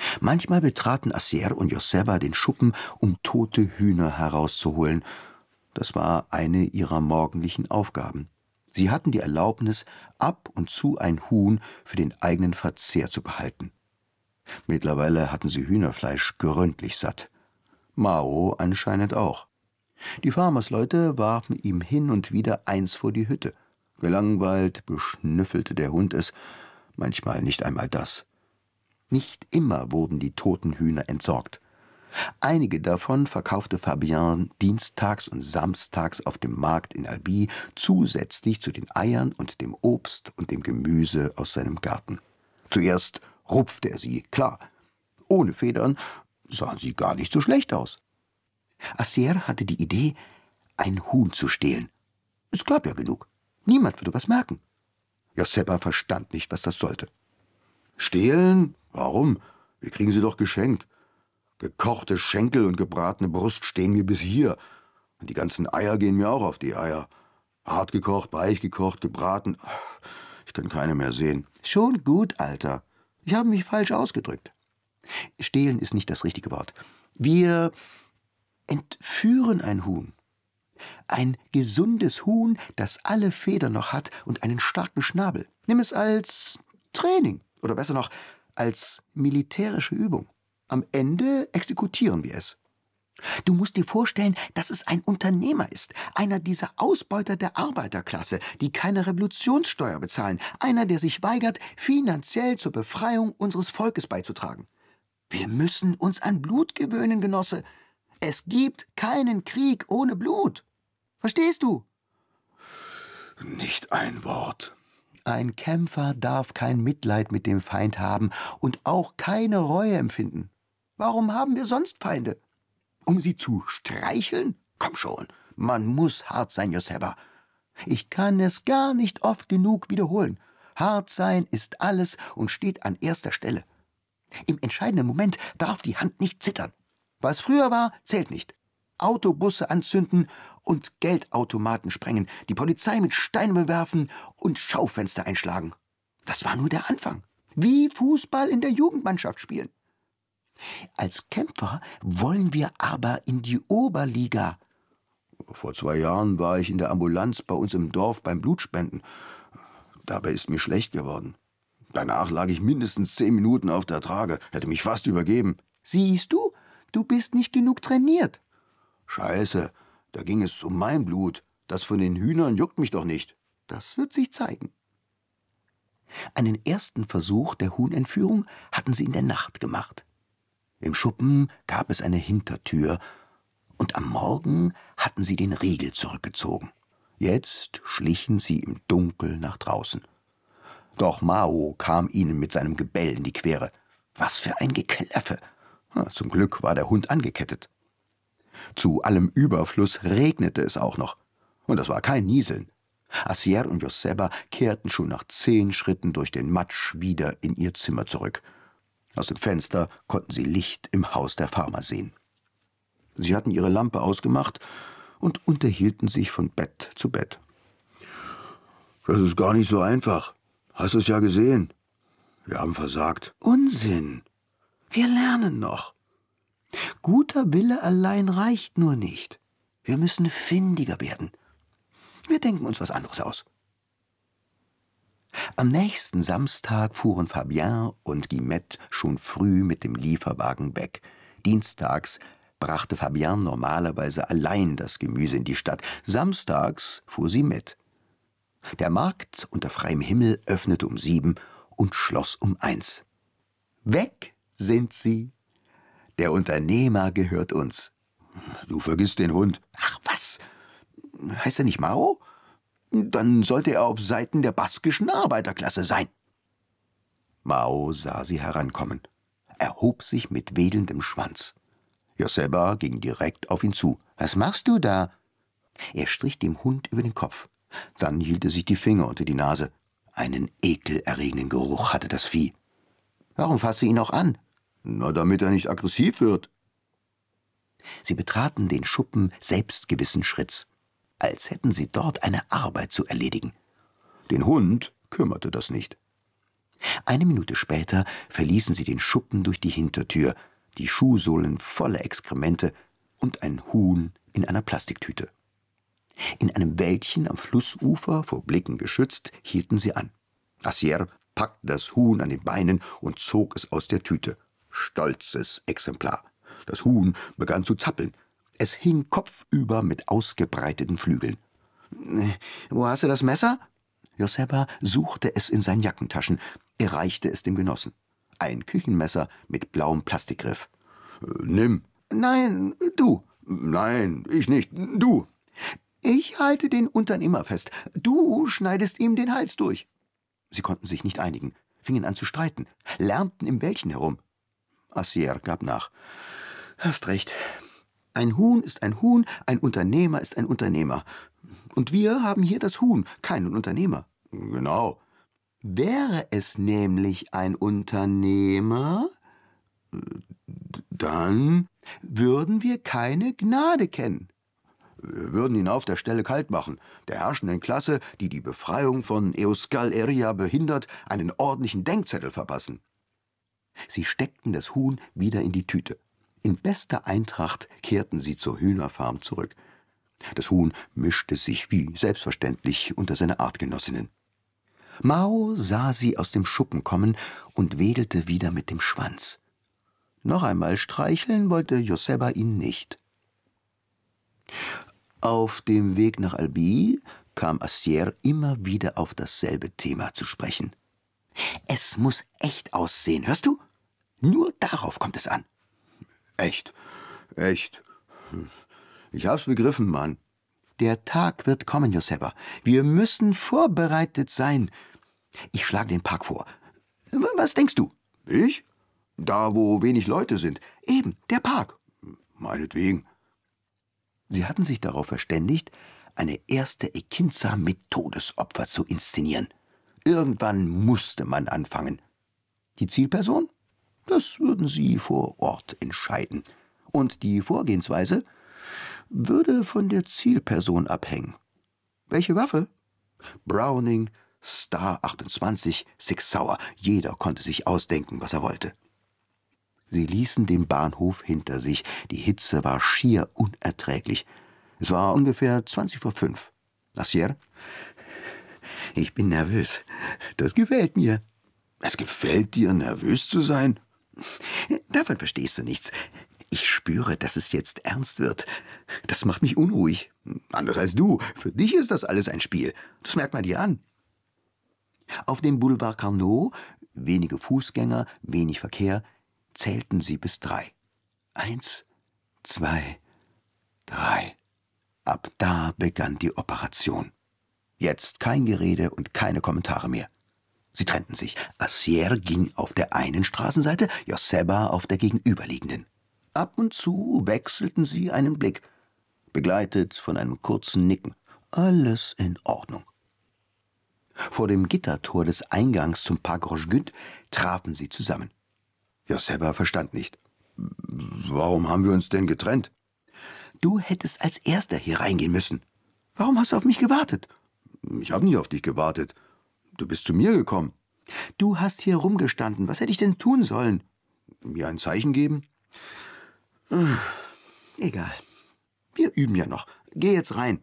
Manchmal betraten Assier und Joseba den Schuppen, um tote Hühner herauszuholen. Das war eine ihrer morgendlichen Aufgaben. Sie hatten die Erlaubnis, ab und zu ein Huhn für den eigenen Verzehr zu behalten. Mittlerweile hatten sie Hühnerfleisch gründlich satt. Mao anscheinend auch. Die Farmersleute warfen ihm hin und wieder eins vor die Hütte. Gelangweilt beschnüffelte der Hund es, manchmal nicht einmal das. Nicht immer wurden die toten Hühner entsorgt. Einige davon verkaufte Fabian dienstags und samstags auf dem Markt in Albi zusätzlich zu den Eiern und dem Obst und dem Gemüse aus seinem Garten. Zuerst rupfte er sie, klar. Ohne Federn sahen sie gar nicht so schlecht aus. Assier hatte die Idee, ein Huhn zu stehlen. Es gab ja genug. Niemand würde was merken. Joseba verstand nicht, was das sollte. »Stehlen? Warum? Wir kriegen sie doch geschenkt. Gekochte Schenkel und gebratene Brust stehen mir bis hier. Und die ganzen Eier gehen mir auch auf die Eier. Hart gekocht, weich gekocht, gebraten. Ich kann keine mehr sehen.« »Schon gut, Alter. Ich habe mich falsch ausgedrückt. Stehlen ist nicht das richtige Wort. Wir entführen ein Huhn. Ein gesundes Huhn, das alle Federn noch hat und einen starken Schnabel. Nimm es als Training oder besser noch als militärische Übung. Am Ende exekutieren wir es. Du musst dir vorstellen, dass es ein Unternehmer ist, einer dieser Ausbeuter der Arbeiterklasse, die keine Revolutionssteuer bezahlen, einer, der sich weigert, finanziell zur Befreiung unseres Volkes beizutragen. Wir müssen uns an Blut gewöhnen, Genosse. Es gibt keinen Krieg ohne Blut. Verstehst du? Nicht ein Wort. Ein Kämpfer darf kein Mitleid mit dem Feind haben und auch keine Reue empfinden. Warum haben wir sonst Feinde? Um sie zu streicheln? Komm schon, man muss hart sein, Joseba. Ich kann es gar nicht oft genug wiederholen. Hart sein ist alles und steht an erster Stelle. Im entscheidenden Moment darf die Hand nicht zittern. Was früher war, zählt nicht. Autobusse anzünden und Geldautomaten sprengen, die Polizei mit Steinen bewerfen und Schaufenster einschlagen. Das war nur der Anfang. Wie Fußball in der Jugendmannschaft spielen. Als Kämpfer wollen wir aber in die Oberliga. Vor 2 Jahren war ich in der Ambulanz bei uns im Dorf beim Blutspenden. Dabei ist mir schlecht geworden. Danach lag ich mindestens 10 Minuten auf der Trage, hätte mich fast übergeben. Siehst du, du bist nicht genug trainiert. Scheiße, da ging es um mein Blut. Das von den Hühnern juckt mich doch nicht. Das wird sich zeigen. Einen ersten Versuch der Huhnentführung hatten sie in der Nacht gemacht. Im Schuppen gab es eine Hintertür, und am Morgen hatten sie den Riegel zurückgezogen. Jetzt schlichen sie im Dunkeln nach draußen. Doch Mao kam ihnen mit seinem Gebell in die Quere. Was für ein Gekläffe! Zum Glück war der Hund angekettet. Zu allem Überfluss regnete es auch noch. Und das war kein Nieseln. Assier und Joseba kehrten schon nach 10 Schritten durch den Matsch wieder in ihr Zimmer zurück. Aus dem Fenster konnten sie Licht im Haus der Farmer sehen. Sie hatten ihre Lampe ausgemacht und unterhielten sich von Bett zu Bett. »Das ist gar nicht so einfach. Hast du es ja gesehen? Wir haben versagt.« »Unsinn. Wir lernen noch. Guter Wille allein reicht nur nicht. Wir müssen findiger werden. Wir denken uns was anderes aus.« Am nächsten Samstag fuhren Fabien und Guillemette schon früh mit dem Lieferwagen weg. Dienstags brachte Fabien normalerweise allein das Gemüse in die Stadt. Samstags fuhr sie mit. Der Markt unter freiem Himmel öffnete um 7 und schloss um 1. Weg sind sie. Der Unternehmer gehört uns. Du vergisst den Hund. Ach was, heißt er nicht Mao? Dann sollte er auf Seiten der baskischen Arbeiterklasse sein. Mao sah sie herankommen. Er hob sich mit wedelndem Schwanz. Joseba ging direkt auf ihn zu. Was machst du da? Er strich dem Hund über den Kopf. Dann hielt er sich die Finger unter die Nase. Einen ekelerregenden Geruch hatte das Vieh. Warum fasst du ihn auch an? Na, damit er nicht aggressiv wird. Sie betraten den Schuppen selbstgewissen Schritts, als hätten sie dort eine Arbeit zu erledigen. Den Hund kümmerte das nicht. Eine Minute später verließen sie den Schuppen durch die Hintertür, die Schuhsohlen voller Exkremente und ein Huhn in einer Plastiktüte. In einem Wäldchen am Flussufer, vor Blicken geschützt, hielten sie an. Assier packte das Huhn an den Beinen und zog es aus der Tüte. Stolzes Exemplar. Das Huhn begann zu zappeln. Es hing kopfüber mit ausgebreiteten Flügeln. »Wo hast du das Messer?« Joseba suchte es in seinen Jackentaschen. Er reichte es dem Genossen. Ein Küchenmesser mit blauem Plastikgriff. »Nimm.« »Nein, du.« »Nein, ich nicht. Du.« »Ich halte den Unternehmer fest. Du schneidest ihm den Hals durch.« Sie konnten sich nicht einigen, fingen an zu streiten, lärmten im Wäldchen herum. Assier gab nach. »Hast recht. Ein Huhn ist ein Huhn, ein Unternehmer ist ein Unternehmer. Und wir haben hier das Huhn, keinen Unternehmer.« »Genau.« »Wäre es nämlich ein Unternehmer, dann würden wir keine Gnade kennen. Wir würden ihn auf der Stelle kalt machen, der herrschenden Klasse, die die Befreiung von Euskal Herria behindert, einen ordentlichen Denkzettel verpassen.« Sie steckten das Huhn wieder in die Tüte. In bester Eintracht kehrten sie zur Hühnerfarm zurück. Das Huhn mischte sich wie selbstverständlich unter seine Artgenossinnen. Mao sah sie aus dem Schuppen kommen und wedelte wieder mit dem Schwanz. Noch einmal streicheln wollte Joseba ihn nicht. Auf dem Weg nach Albi kam Assier immer wieder auf dasselbe Thema zu sprechen. »Es muss echt aussehen, hörst du? Nur darauf kommt es an.« »Echt, echt. Ich hab's begriffen, Mann.« »Der Tag wird kommen, Joseba. Wir müssen vorbereitet sein. Ich schlage den Park vor. Was denkst du?« »Ich? Da, wo wenig Leute sind.« »Eben, der Park.« »Meinetwegen.« Sie hatten sich darauf verständigt, eine erste Ekinza mit Todesopfer zu inszenieren. Irgendwann musste man anfangen. Die Zielperson? Das würden sie vor Ort entscheiden. Und die Vorgehensweise würde von der Zielperson abhängen. Welche Waffe? Browning, Star 28, Six Sauer. Jeder konnte sich ausdenken, was er wollte. Sie ließen den Bahnhof hinter sich. Die Hitze war schier unerträglich. Es war ungefähr 5:20. Assier: »Ich bin nervös. Das gefällt mir.« »Es gefällt dir, nervös zu sein?« »Davon verstehst du nichts. Ich spüre, dass es jetzt ernst wird. Das macht mich unruhig. Anders als du. Für dich ist das alles ein Spiel. Das merkt man dir an.« Auf dem Boulevard Carnot, wenige Fußgänger, wenig Verkehr, zählten sie bis 3. 1, 2, 3. Ab da begann die Operation. Jetzt kein Gerede und keine Kommentare mehr. Sie trennten sich. Assier ging auf der einen Straßenseite, Joseba auf der gegenüberliegenden. Ab und zu wechselten sie einen Blick, begleitet von einem kurzen Nicken. Alles in Ordnung. Vor dem Gittertor des Eingangs zum Parc Rochegude trafen sie zusammen. Joseba verstand nicht. »Warum haben wir uns denn getrennt?« »Du hättest als Erster hier reingehen müssen. Warum hast du auf mich gewartet?« »Ich habe nicht auf dich gewartet. Du bist zu mir gekommen.« »Du hast hier rumgestanden. Was hätte ich denn tun sollen?« »Mir ein Zeichen geben?« »Egal. Wir üben ja noch. Geh jetzt rein.«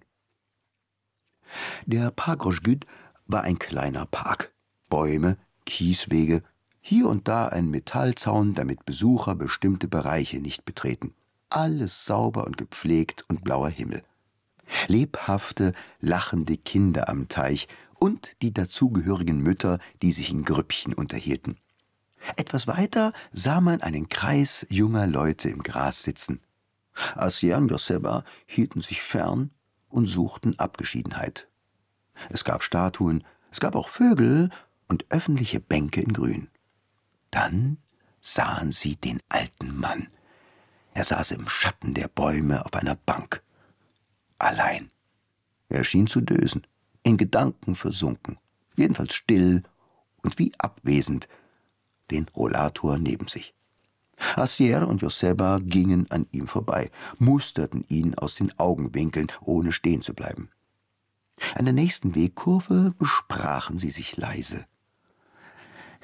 Der Parc Rochegude war ein kleiner Park. Bäume, Kieswege, hier und da ein Metallzaun, damit Besucher bestimmte Bereiche nicht betreten. Alles sauber und gepflegt und blauer Himmel. Lebhafte, lachende Kinder am Teich und die dazugehörigen Mütter, die sich in Grüppchen unterhielten. Etwas weiter sah man einen Kreis junger Leute im Gras sitzen. Assier und Joseba hielten sich fern und suchten Abgeschiedenheit. Es gab Statuen, es gab auch Vögel und öffentliche Bänke in Grün. Dann sahen sie den alten Mann. Er saß im Schatten der Bäume auf einer Bank. Allein. Er schien zu dösen, in Gedanken versunken, jedenfalls still und wie abwesend, den Rollator neben sich. Assier und Joseba gingen an ihm vorbei, musterten ihn aus den Augenwinkeln, ohne stehen zu bleiben. An der nächsten Wegkurve besprachen sie sich leise.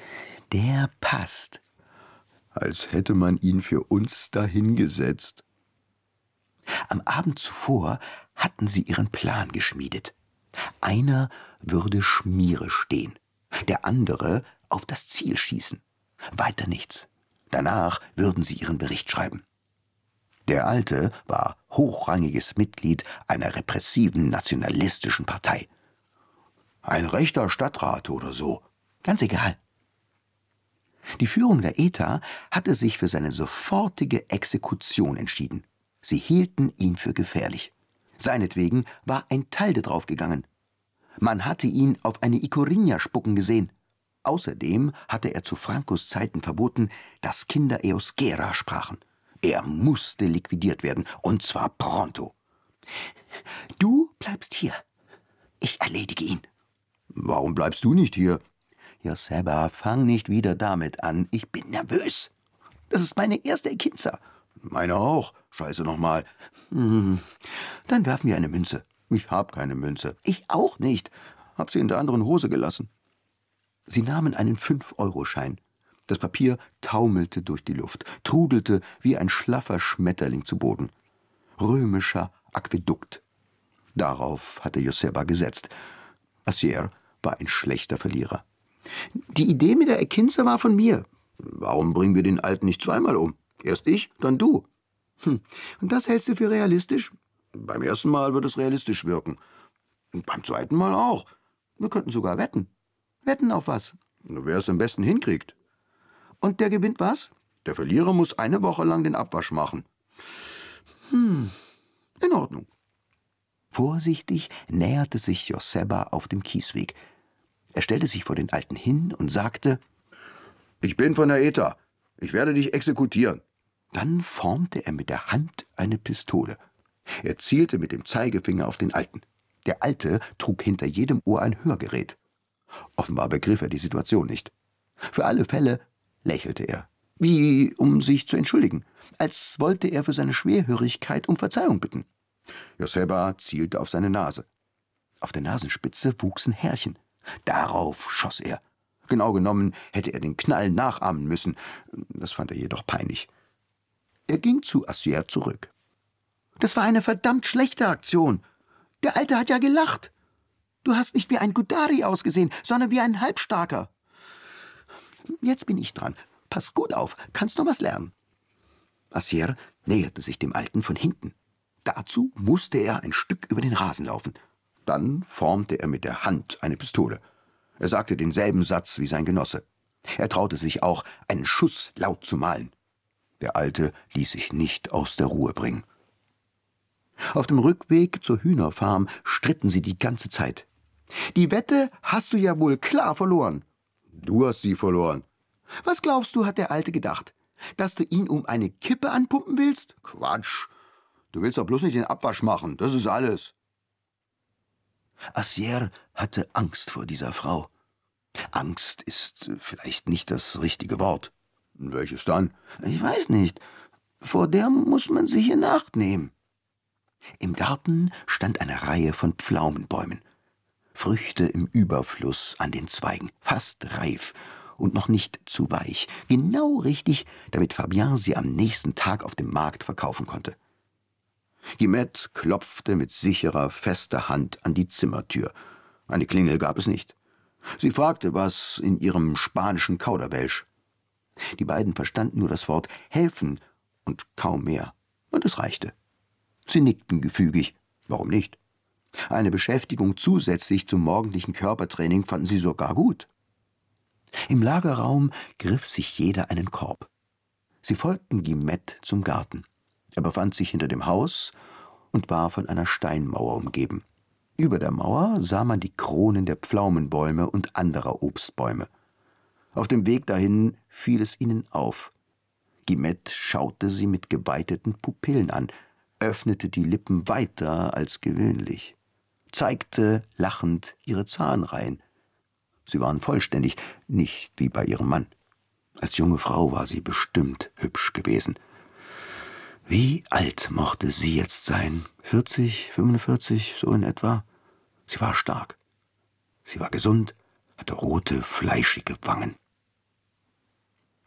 Der passt. Als hätte man ihn für uns dahingesetzt. Am Abend zuvor hatten sie ihren Plan geschmiedet. Einer würde Schmiere stehen, der andere auf das Ziel schießen. Weiter nichts. Danach würden sie ihren Bericht schreiben. Der Alte war hochrangiges Mitglied einer repressiven nationalistischen Partei. Ein rechter Stadtrat oder so. Ganz egal. Die Führung der ETA hatte sich für seine sofortige Exekution entschieden. Sie hielten ihn für gefährlich. Seinetwegen war ein Talde draufgegangen. Man hatte ihn auf eine Icorinha spucken gesehen. Außerdem hatte er zu Francos Zeiten verboten, dass Kinder Euskera sprachen. Er musste liquidiert werden, und zwar pronto. Du bleibst hier. Ich erledige ihn. Warum bleibst du nicht hier? Joseba, fang nicht wieder damit an. Ich bin nervös. Das ist meine erste Ekinza. Meine auch. Scheiße nochmal. Dann werfen wir eine Münze. Ich hab keine Münze. Ich auch nicht. Hab sie in der anderen Hose gelassen. Sie nahmen einen 5-Euro-Schein. Das Papier taumelte durch die Luft, trudelte wie ein schlaffer Schmetterling zu Boden. Römischer Aquädukt. Darauf hatte Joseba gesetzt. Assier war ein schlechter Verlierer. Die Idee mit der Ekinze war von mir. Warum bringen wir den Alten nicht zweimal um? Erst ich, dann du. Und das hältst du für realistisch? Beim ersten Mal wird es realistisch wirken. Und beim zweiten Mal auch. Wir könnten sogar wetten. Wetten auf was? Wer es am besten hinkriegt. Und der gewinnt was? Der Verlierer muss eine Woche lang den Abwasch machen. In Ordnung. Vorsichtig näherte sich Joseba auf dem Kiesweg. Er stellte sich vor den Alten hin und sagte: Ich bin von der ETA. Ich werde dich exekutieren. Dann formte er mit der Hand eine Pistole. Er zielte mit dem Zeigefinger auf den Alten. Der Alte trug hinter jedem Ohr ein Hörgerät. Offenbar begriff er die Situation nicht. Für alle Fälle lächelte er, wie um sich zu entschuldigen, als wollte er für seine Schwerhörigkeit um Verzeihung bitten. Joseba zielte auf seine Nase. Auf der Nasenspitze wuchsen Härchen. Darauf schoss er. Genau genommen hätte er den Knall nachahmen müssen. Das fand er jedoch peinlich. Er ging zu Assier zurück. Das war eine verdammt schlechte Aktion. Der Alte hat ja gelacht. Du hast nicht wie ein Gudari ausgesehen, sondern wie ein Halbstarker. Jetzt bin ich dran. Pass gut auf, kannst noch was lernen. Assier näherte sich dem Alten von hinten. Dazu musste er ein Stück über den Rasen laufen. Dann formte er mit der Hand eine Pistole. Er sagte denselben Satz wie sein Genosse. Er traute sich auch, einen Schuss laut zu malen. Der Alte ließ sich nicht aus der Ruhe bringen. Auf dem Rückweg zur Hühnerfarm stritten sie die ganze Zeit. Die Wette hast du ja wohl klar verloren. Du hast sie verloren. Was glaubst du, hat der Alte gedacht? Dass du ihn um eine Kippe anpumpen willst? Quatsch. Du willst doch bloß nicht den Abwasch machen, das ist alles. Assier hatte Angst vor dieser Frau. Angst ist vielleicht nicht das richtige Wort. Welches dann? Ich weiß nicht. Vor der muss man sich in Acht nehmen. Im Garten stand eine Reihe von Pflaumenbäumen. Früchte im Überfluss an den Zweigen, fast reif und noch nicht zu weich. Genau richtig, damit Fabien sie am nächsten Tag auf dem Markt verkaufen konnte. Guillemette klopfte mit sicherer, fester Hand an die Zimmertür. Eine Klingel gab es nicht. Sie fragte was in ihrem spanischen Kauderwelsch. Die beiden verstanden nur das Wort helfen und kaum mehr. Und es reichte. Sie nickten gefügig. Warum nicht? Eine Beschäftigung zusätzlich zum morgendlichen Körpertraining fanden sie sogar gut. Im Lagerraum griff sich jeder einen Korb. Sie folgten Guillemette zum Garten. Er befand sich hinter dem Haus und war von einer Steinmauer umgeben. Über der Mauer sah man die Kronen der Pflaumenbäume und anderer Obstbäume. Auf dem Weg dahin fiel es ihnen auf. Guillemette schaute sie mit geweiteten Pupillen an, öffnete die Lippen weiter als gewöhnlich, zeigte lachend ihre Zahnreihen. Sie waren vollständig, nicht wie bei ihrem Mann. Als junge Frau war sie bestimmt hübsch gewesen. Wie alt mochte sie jetzt sein? 40, 45, so in etwa? Sie war stark. Sie war gesund, hatte rote, fleischige Wangen.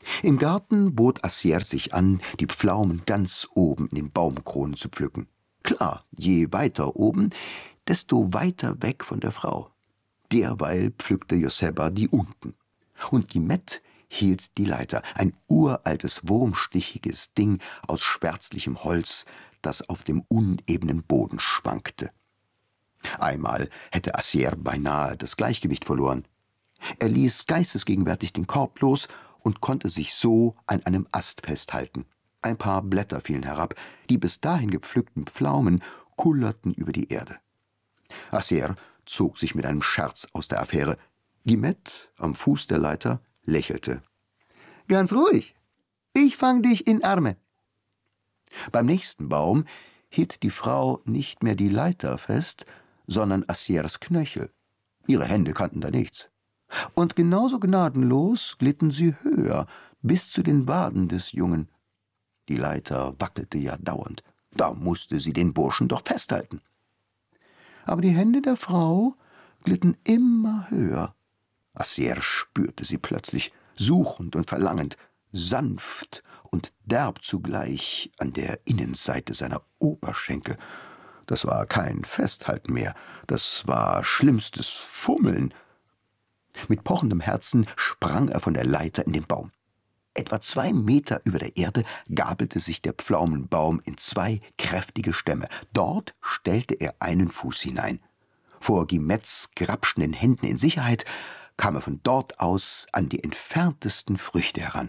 Im Garten bot Assier sich an, die Pflaumen ganz oben in den Baumkronen zu pflücken. Klar, je weiter oben, desto weiter weg von der Frau. Derweil pflückte Joseba die unten. Und Guillemette hielt die Leiter, ein uraltes, wurmstichiges Ding aus schwärzlichem Holz, das auf dem unebenen Boden schwankte. Einmal hätte Assier beinahe das Gleichgewicht verloren. Er ließ geistesgegenwärtig den Korb los und konnte sich so an einem Ast festhalten. Ein paar Blätter fielen herab, die bis dahin gepflückten Pflaumen kullerten über die Erde. Assier zog sich mit einem Scherz aus der Affäre. Guillemette, am Fuß der Leiter, lächelte. »Ganz ruhig, ich fang dich in Arme.« Beim nächsten Baum hielt die Frau nicht mehr die Leiter fest, sondern Assiers Knöchel. Ihre Hände kannten da nichts. Und genauso gnadenlos glitten sie höher, bis zu den Waden des Jungen. Die Leiter wackelte ja dauernd. Da musste sie den Burschen doch festhalten. Aber die Hände der Frau glitten immer höher. Assier spürte sie plötzlich, suchend und verlangend, sanft und derb zugleich an der Innenseite seiner Oberschenkel. Das war kein Festhalten mehr, das war schlimmstes Fummeln. Mit pochendem Herzen sprang er von der Leiter in den Baum. Etwa 2 Meter über der Erde gabelte sich der Pflaumenbaum in 2 kräftige Stämme. Dort stellte er einen Fuß hinein. Vor Guillemettes grapschenden Händen in Sicherheit kam er von dort aus an die entferntesten Früchte heran.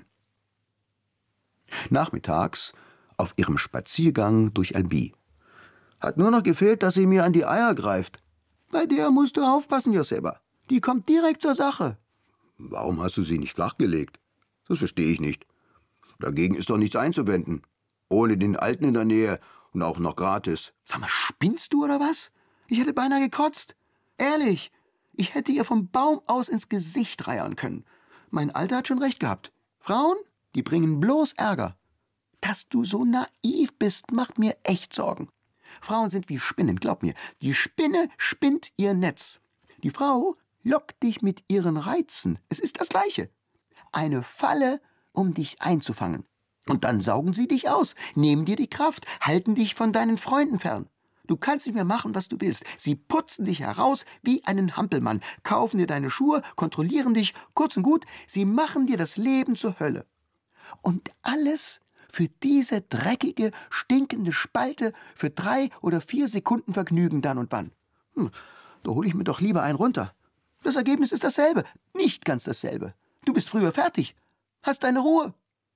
Nachmittags, auf ihrem Spaziergang durch Albi. »Hat nur noch gefehlt, dass sie mir an die Eier greift. Bei der musst du aufpassen, Joseba. Die kommt direkt zur Sache.« »Warum hast du sie nicht flachgelegt? Das verstehe ich nicht. Dagegen ist doch nichts einzuwenden. Ohne den Alten in der Nähe und auch noch gratis.« »Sag mal, spinnst du oder was? Ich hätte beinahe gekotzt. Ehrlich, ich hätte ihr vom Baum aus ins Gesicht reiern können. Mein Alter hat schon recht gehabt. Frauen, die bringen bloß Ärger. Dass du so naiv bist, macht mir echt Sorgen. Frauen sind wie Spinnen, glaub mir. Die Spinne spinnt ihr Netz. Die Frau lockt dich mit ihren Reizen. Es ist das Gleiche. Eine Falle, um dich einzufangen. Und dann saugen sie dich aus, nehmen dir die Kraft, halten dich von deinen Freunden fern. Du kannst nicht mehr machen, was du willst. Sie putzen dich heraus wie einen Hampelmann, kaufen dir deine Schuhe, kontrollieren dich, kurz und gut, sie machen dir das Leben zur Hölle. Und alles für diese dreckige, stinkende Spalte, für 3 oder 4 Sekunden Vergnügen dann und wann. Da hole ich mir doch lieber einen runter. Das Ergebnis ist dasselbe, nicht ganz dasselbe. Du bist früher fertig, hast deine Ruhe.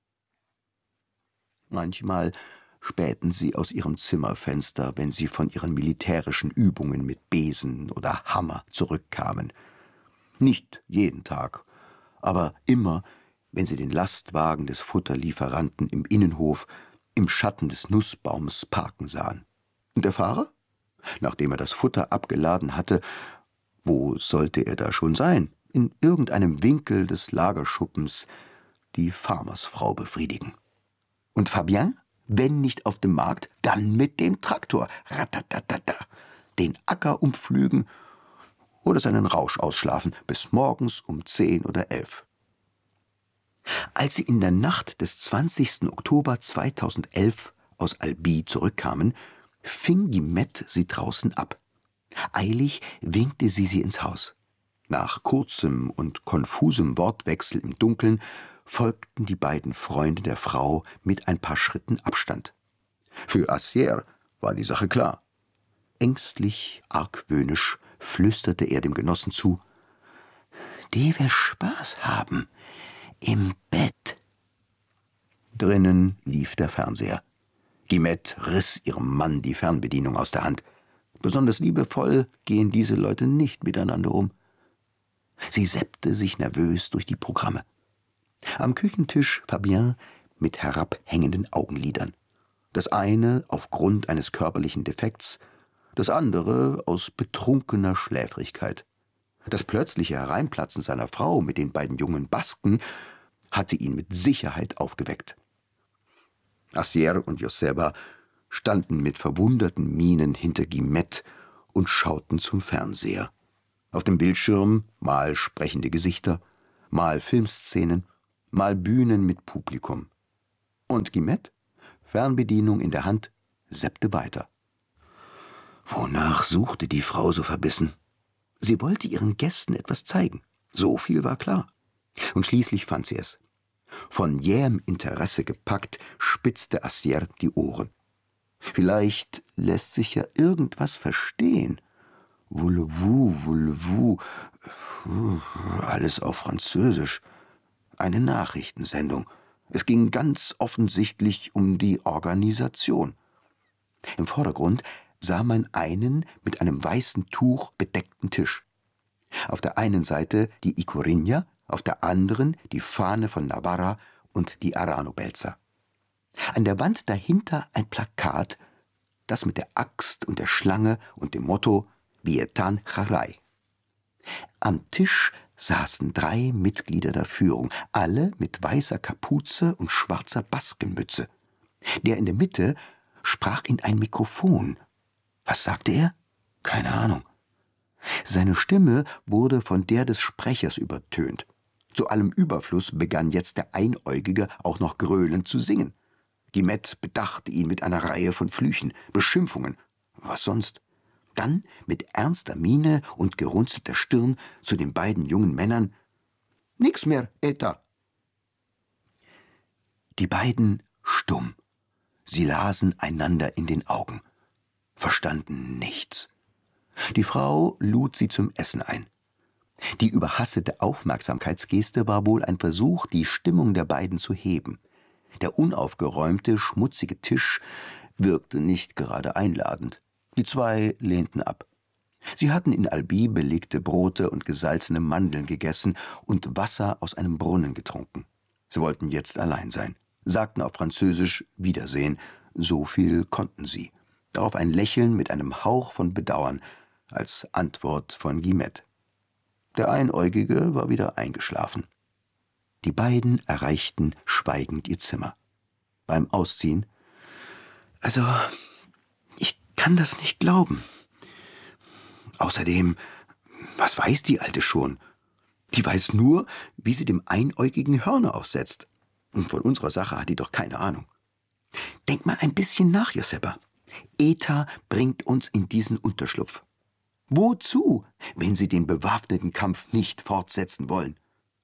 Manchmal spähten sie aus ihrem Zimmerfenster, wenn sie von ihren militärischen Übungen mit Besen oder Hammer zurückkamen. Nicht jeden Tag, aber immer, wenn sie den Lastwagen des Futterlieferanten im Innenhof im Schatten des Nussbaums parken sahen. Und der Fahrer? Nachdem er das Futter abgeladen hatte, wo sollte er da schon sein? In irgendeinem Winkel des Lagerschuppens die Farmersfrau befriedigen. Und Fabien? Wenn nicht auf dem Markt, dann mit dem Traktor. Ratatatata. Den Acker umpflügen oder seinen Rausch ausschlafen bis morgens um 10 oder 11. Als sie in der Nacht des 20. Oktober 2011 aus Albi zurückkamen, fing Guillemette sie draußen ab. Eilig winkte sie ins Haus. Nach kurzem und konfusem Wortwechsel im Dunkeln folgten die beiden Freunde der Frau mit ein paar Schritten Abstand. Für Assier war die Sache klar. Ängstlich, argwöhnisch flüsterte er dem Genossen zu: »Die will Spaß haben. Im Bett.« Drinnen lief der Fernseher. Guillemette riss ihrem Mann die Fernbedienung aus der Hand. Besonders liebevoll gehen diese Leute nicht miteinander um. Sie seppte sich nervös durch die Programme. Am Küchentisch Fabien mit herabhängenden Augenlidern. Das eine aufgrund eines körperlichen Defekts, das andere aus betrunkener Schläfrigkeit. Das plötzliche Hereinplatzen seiner Frau mit den beiden jungen Basken hatte ihn mit Sicherheit aufgeweckt. Assier und Joseba standen mit verwunderten Mienen hinter Guillemette und schauten zum Fernseher. Auf dem Bildschirm mal sprechende Gesichter, mal Filmszenen, mal Bühnen mit Publikum. Und Guillemette, Fernbedienung in der Hand, seppte weiter. Wonach suchte die Frau so verbissen? Sie wollte ihren Gästen etwas zeigen. So viel war klar. Und schließlich fand sie es. Von jähem Interesse gepackt, spitzte Astier die Ohren. Vielleicht lässt sich ja irgendwas verstehen. Voulez-vous, alles auf Französisch. Eine Nachrichtensendung. Es ging ganz offensichtlich um die Organisation. Im Vordergrund sah man einen mit einem weißen Tuch bedeckten Tisch. Auf der einen Seite die Ikurriña, auf der anderen die Fahne von Navarra und die Arano-Belzer. An der Wand dahinter ein Plakat, das mit der Axt und der Schlange und dem Motto Vietan Charay. Am Tisch saßen 3 Mitglieder der Führung, alle mit weißer Kapuze und schwarzer Baskenmütze. Der in der Mitte sprach in ein Mikrofon. Was sagte er? Keine Ahnung. Seine Stimme wurde von der des Sprechers übertönt. Zu allem Überfluss begann jetzt der Einäugige auch noch gröhlend zu singen. Guillemette bedachte ihn mit einer Reihe von Flüchen, Beschimpfungen. Was sonst? Dann mit ernster Miene und gerunzelter Stirn zu den beiden jungen Männern: »Nix mehr, Eta!« Die beiden stumm. Sie lasen einander in den Augen, verstanden nichts. Die Frau lud sie zum Essen ein. Die überhastete Aufmerksamkeitsgeste war wohl ein Versuch, die Stimmung der beiden zu heben. Der unaufgeräumte, schmutzige Tisch wirkte nicht gerade einladend. Die 2 lehnten ab. Sie hatten in Albi belegte Brote und gesalzene Mandeln gegessen und Wasser aus einem Brunnen getrunken. Sie wollten jetzt allein sein, sagten auf Französisch Wiedersehen. So viel konnten sie. Darauf ein Lächeln mit einem Hauch von Bedauern als Antwort von Guillemette. Der Einäugige war wieder eingeschlafen. Die beiden erreichten schweigend ihr Zimmer. Beim Ausziehen: »Also, ich kann das nicht glauben. Außerdem, was weiß die Alte schon? Die weiß nur, wie sie dem Einäugigen Hörner aufsetzt. Und von unserer Sache hat die doch keine Ahnung. Denk mal ein bisschen nach, Josepha. Eta bringt uns in diesen Unterschlupf. Wozu, wenn sie den bewaffneten Kampf nicht fortsetzen wollen?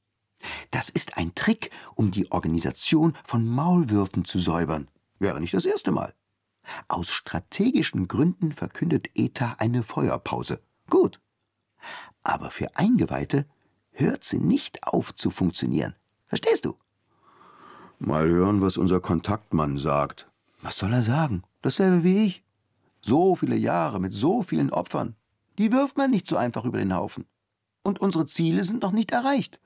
Das ist ein Trick, um die Organisation von Maulwürfen zu säubern. Wäre nicht das erste Mal. Aus strategischen Gründen verkündet Eta eine Feuerpause. Gut. Aber für Eingeweihte hört sie nicht auf zu funktionieren. Verstehst du? Mal hören, was unser Kontaktmann sagt. Was soll er sagen? Dasselbe wie ich. So viele Jahre mit so vielen Opfern. Die wirft man nicht so einfach über den Haufen. Und unsere Ziele sind noch nicht erreicht.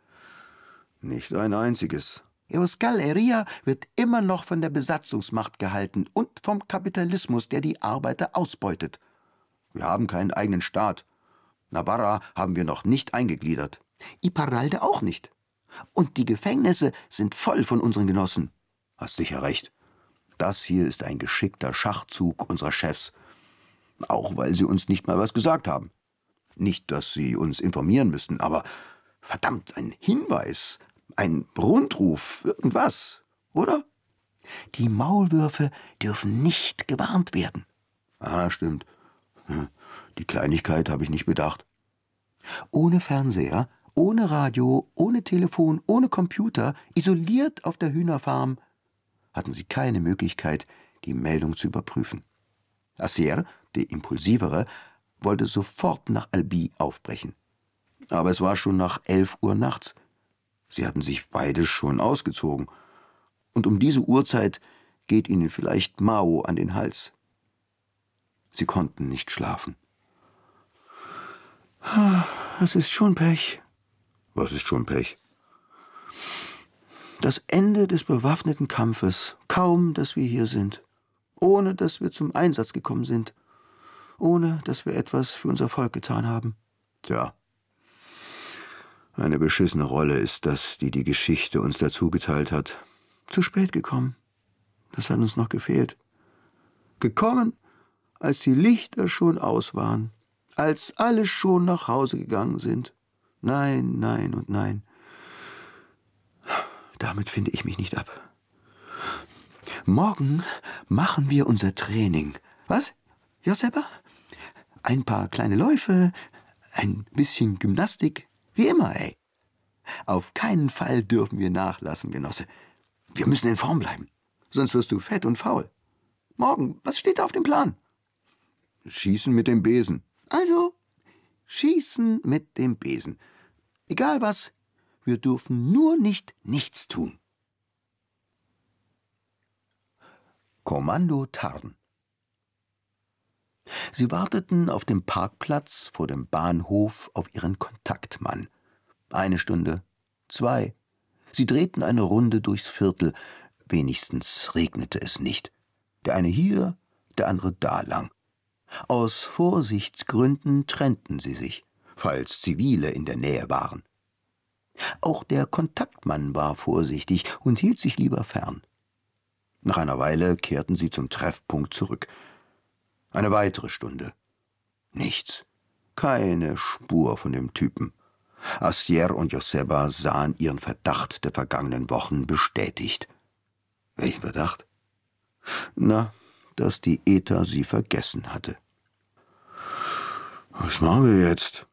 Nicht ein einziges. Euskal Herria wird immer noch von der Besatzungsmacht gehalten und vom Kapitalismus, der die Arbeiter ausbeutet. Wir haben keinen eigenen Staat. Navarra haben wir noch nicht eingegliedert. Iparralde auch nicht. Und die Gefängnisse sind voll von unseren Genossen. Hast sicher recht. Das hier ist ein geschickter Schachzug unserer Chefs. Auch weil sie uns nicht mal was gesagt haben. Nicht, dass sie uns informieren müssten, aber verdammt, ein Hinweis, ein Rundruf, irgendwas, oder? Die Maulwürfe dürfen nicht gewarnt werden. Ah, stimmt. Die Kleinigkeit habe ich nicht bedacht. Ohne Fernseher, ohne Radio, ohne Telefon, ohne Computer, isoliert auf der Hühnerfarm, hatten sie keine Möglichkeit, die Meldung zu überprüfen. Astier, der Impulsivere, wollte sofort nach Albi aufbrechen. Aber es war schon nach 11 Uhr nachts. Sie hatten sich beide schon ausgezogen. Und um diese Uhrzeit geht ihnen vielleicht Mao an den Hals. Sie konnten nicht schlafen. Es ist schon Pech. Was ist schon Pech? Das Ende des bewaffneten Kampfes, kaum, dass wir hier sind. Ohne, dass wir zum Einsatz gekommen sind. Ohne, dass wir etwas für unser Volk getan haben. Tja. Eine beschissene Rolle ist das, die die Geschichte uns dazu geteilt hat. Zu spät gekommen. Das hat uns noch gefehlt. Gekommen, als die Lichter schon aus waren. Als alle schon nach Hause gegangen sind. Nein, nein und nein. damit finde ich mich nicht ab. Morgen machen wir unser Training. Was, Joseppa? Ein paar kleine Läufe, ein bisschen Gymnastik, wie immer, ey. Auf keinen Fall dürfen wir nachlassen, Genosse. Wir müssen in Form bleiben, sonst wirst du fett und faul. Morgen, was steht da auf dem Plan? Schießen mit dem Besen. Also, schießen mit dem Besen. Egal was, wir dürfen nur nicht nichts tun. Kommando Tarn. Sie warteten auf dem Parkplatz vor dem Bahnhof auf ihren Kontaktmann. 1 Stunde, 2. Sie drehten eine Runde durchs Viertel. Wenigstens regnete es nicht. Der eine hier, der andere da lang. Aus Vorsichtsgründen trennten sie sich, falls Zivile in der Nähe waren. Auch der Kontaktmann war vorsichtig und hielt sich lieber fern. Nach einer Weile kehrten sie zum Treffpunkt zurück. Eine weitere Stunde. Nichts. Keine Spur von dem Typen. Astier und Joseba sahen ihren Verdacht der vergangenen Wochen bestätigt. Welchen Verdacht? Na, dass die ETA sie vergessen hatte. Was machen wir jetzt?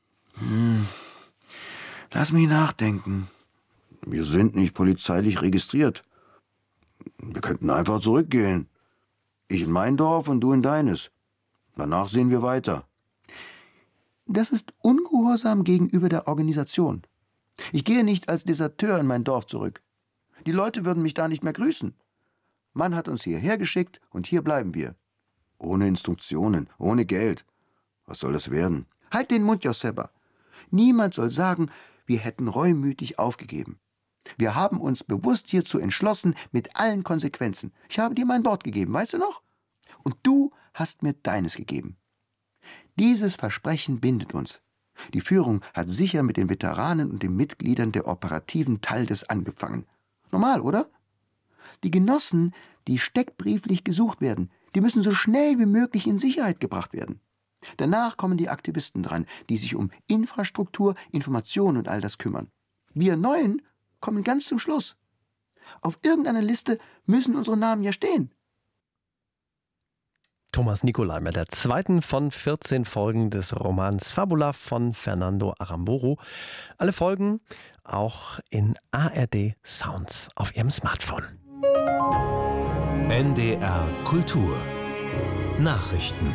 Lass mich nachdenken. Wir sind nicht polizeilich registriert. Wir könnten einfach zurückgehen. Ich in mein Dorf und du in deines. Danach sehen wir weiter. Das ist Ungehorsam gegenüber der Organisation. Ich gehe nicht als Deserteur in mein Dorf zurück. Die Leute würden mich da nicht mehr grüßen. Man hat uns hierher geschickt und hier bleiben wir. Ohne Instruktionen, ohne Geld. Was soll das werden? Halt den Mund, Joseba. Niemand soll sagen, wir hätten reumütig aufgegeben. Wir haben uns bewusst hierzu entschlossen, mit allen Konsequenzen. Ich habe dir mein Wort gegeben, weißt du noch? Und du hast mir deines gegeben. Dieses Versprechen bindet uns. Die Führung hat sicher mit den Veteranen und den Mitgliedern der operativen Taldes angefangen. Normal, oder? Die Genossen, die steckbrieflich gesucht werden, die müssen so schnell wie möglich in Sicherheit gebracht werden. Danach kommen die Aktivisten dran, die sich um Infrastruktur, Information und all das kümmern. Wir Neuen kommen ganz zum Schluss. Auf irgendeiner Liste müssen unsere Namen ja stehen. Thomas Nicolai mit der zweiten von 14 Folgen des Romans Fabula von Fernando Aramburu. Alle Folgen auch in ARD Sounds auf Ihrem Smartphone. NDR Kultur Nachrichten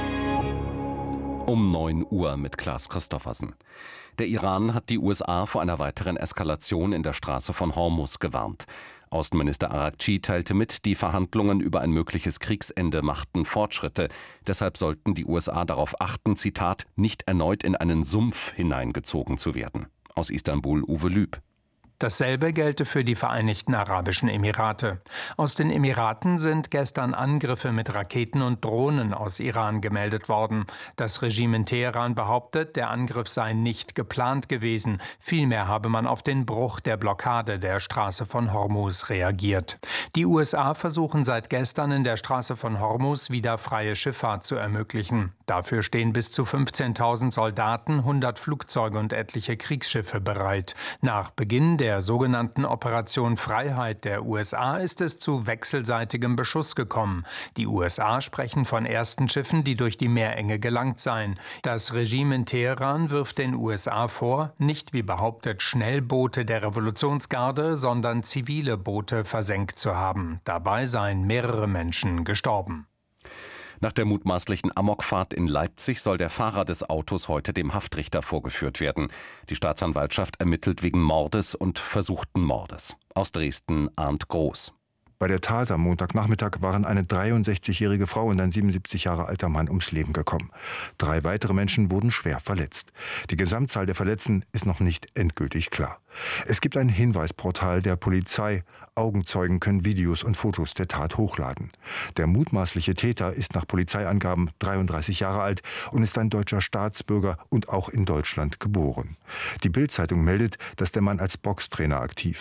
um 9 Uhr mit Klaas Christoffersen. Der Iran hat die USA vor einer weiteren Eskalation in der Straße von Hormuz gewarnt. Außenminister Araghchi teilte mit, die Verhandlungen über ein mögliches Kriegsende machten Fortschritte. Deshalb sollten die USA darauf achten, Zitat, nicht erneut in einen Sumpf hineingezogen zu werden. Aus Istanbul Uwe Lüb. Dasselbe gelte für die Vereinigten Arabischen Emirate. Aus den Emiraten sind gestern Angriffe mit Raketen und Drohnen aus Iran gemeldet worden. Das Regime in Teheran behauptet, der Angriff sei nicht geplant gewesen. Vielmehr habe man auf den Bruch der Blockade der Straße von Hormuz reagiert. Die USA versuchen seit gestern in der Straße von Hormuz wieder freie Schifffahrt zu ermöglichen. Dafür stehen bis zu 15.000 Soldaten, 100 Flugzeuge und etliche Kriegsschiffe bereit. Nach Beginn der sogenannten Operation Freiheit der USA ist es zu wechselseitigem Beschuss gekommen. Die USA sprechen von ersten Schiffen, die durch die Meerenge gelangt seien. Das Regime in Teheran wirft den USA vor, nicht wie behauptet Schnellboote der Revolutionsgarde, sondern zivile Boote versenkt zu haben. Dabei seien mehrere Menschen gestorben. Nach der mutmaßlichen Amokfahrt in Leipzig soll der Fahrer des Autos heute dem Haftrichter vorgeführt werden. Die Staatsanwaltschaft ermittelt wegen Mordes und versuchten Mordes. Aus Dresden Arndt Groß. Bei der Tat am Montagnachmittag waren eine 63-jährige Frau und ein 77 Jahre alter Mann ums Leben gekommen. 3 weitere Menschen wurden schwer verletzt. Die Gesamtzahl der Verletzten ist noch nicht endgültig klar. Es gibt ein Hinweisportal der Polizei. Augenzeugen können Videos und Fotos der Tat hochladen. Der mutmaßliche Täter ist nach Polizeiangaben 33 Jahre alt und ist ein deutscher Staatsbürger und auch in Deutschland geboren. Die Bild-Zeitung meldet, dass der Mann als Boxtrainer aktiv war.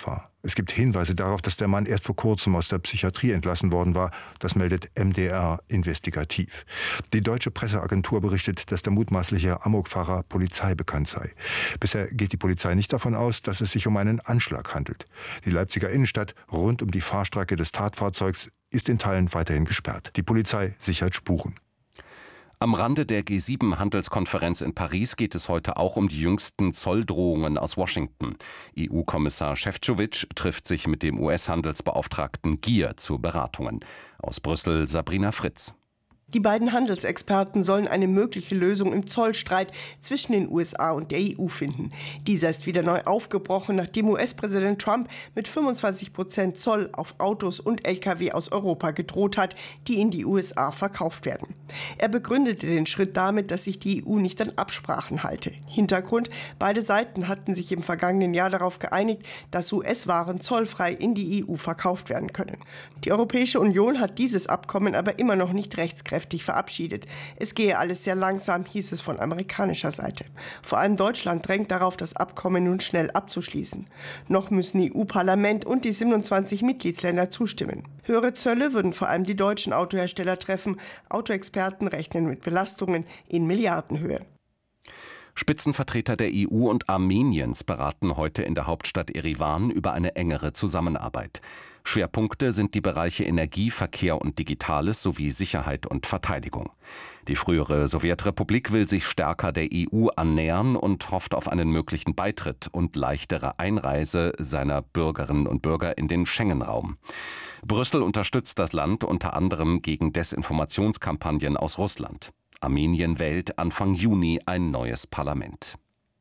Es gibt Hinweise darauf, dass der Mann erst vor kurzem aus der Psychiatrie entlassen worden war. Das meldet MDR investigativ. Die deutsche Presseagentur berichtet, dass der mutmaßliche Amokfahrer polizeibekannt sei. Bisher geht die Polizei nicht davon aus, dass es sich um einen Anschlag handelt. Die Leipziger Innenstadt rund um die Fahrstrecke des Tatfahrzeugs ist in Teilen weiterhin gesperrt. Die Polizei sichert Spuren. Am Rande der G7-Handelskonferenz in Paris geht es heute auch um die jüngsten Zolldrohungen aus Washington. EU-Kommissar Šefčovič trifft sich mit dem US-Handelsbeauftragten Gier zu Beratungen. Aus Brüssel Sabrina Fritz. Die beiden Handelsexperten sollen eine mögliche Lösung im Zollstreit zwischen den USA und der EU finden. Dieser ist wieder neu aufgebrochen, nachdem US-Präsident Trump mit 25% Zoll auf Autos und Lkw aus Europa gedroht hat, die in die USA verkauft werden. Er begründete den Schritt damit, dass sich die EU nicht an Absprachen halte. Hintergrund: Beide Seiten hatten sich im vergangenen Jahr darauf geeinigt, dass US-Waren zollfrei in die EU verkauft werden können. Die Europäische Union hat dieses Abkommen aber immer noch nicht rechtskräftig verabschiedet. Es gehe alles sehr langsam, hieß es von amerikanischer Seite. Vor allem Deutschland drängt darauf, das Abkommen nun schnell abzuschließen. Noch müssen EU-Parlament und die 27 Mitgliedsländer zustimmen. Höhere Zölle würden vor allem die deutschen Autohersteller treffen. Autoexperten rechnen mit Belastungen in Milliardenhöhe. Spitzenvertreter der EU und Armeniens beraten heute in der Hauptstadt Erivan über eine engere Zusammenarbeit. Schwerpunkte sind die Bereiche Energie, Verkehr und Digitales sowie Sicherheit und Verteidigung. Die frühere Sowjetrepublik will sich stärker der EU annähern und hofft auf einen möglichen Beitritt und leichtere Einreise seiner Bürgerinnen und Bürger in den Schengen-Raum. Brüssel unterstützt das Land unter anderem gegen Desinformationskampagnen aus Russland. Armenien wählt Anfang Juni ein neues Parlament.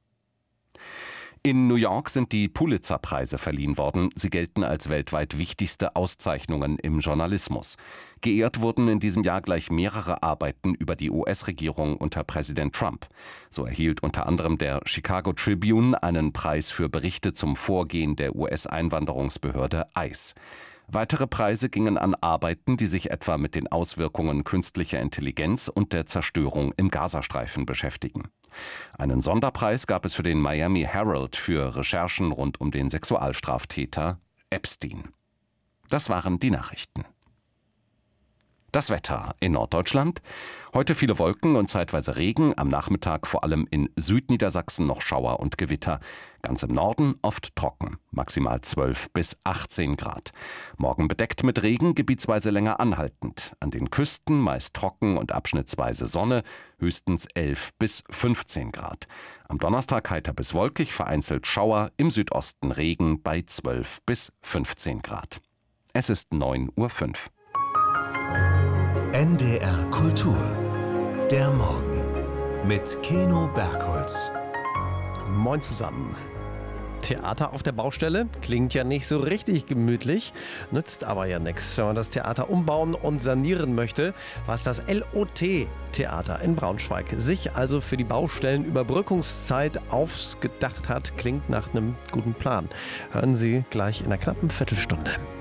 In New York sind die Pulitzer-Preise verliehen worden. Sie gelten als weltweit wichtigste Auszeichnungen im Journalismus. Geehrt wurden in diesem Jahr gleich mehrere Arbeiten über die US-Regierung unter Präsident Trump. So erhielt unter anderem der Chicago Tribune einen Preis für Berichte zum Vorgehen der US-Einwanderungsbehörde ICE. Weitere Preise gingen an Arbeiten, die sich etwa mit den Auswirkungen künstlicher Intelligenz und der Zerstörung im Gazastreifen beschäftigen. Einen Sonderpreis gab es für den Miami Herald für Recherchen rund um den Sexualstraftäter Epstein. Das waren die Nachrichten. Das Wetter in Norddeutschland. Heute viele Wolken und zeitweise Regen. Am Nachmittag vor allem in Südniedersachsen noch Schauer und Gewitter. Ganz im Norden oft trocken. Maximal 12 bis 18 Grad. Morgen bedeckt mit Regen, gebietsweise länger anhaltend. An den Küsten meist trocken und abschnittsweise Sonne. Höchstens 11 bis 15 Grad. Am Donnerstag heiter bis wolkig, vereinzelt Schauer. Im Südosten Regen bei 12 bis 15 Grad. Es ist 9:05 Uhr. NDR Kultur. Der Morgen. Mit Keno Bergholz. Moin zusammen. Theater auf der Baustelle klingt ja nicht so richtig gemütlich, nützt aber ja nichts, wenn man das Theater umbauen und sanieren möchte, was das LOT-Theater in Braunschweig sich also für die Baustellenüberbrückungszeit ausgedacht hat, klingt nach einem guten Plan. Hören Sie gleich in einer knappen Viertelstunde.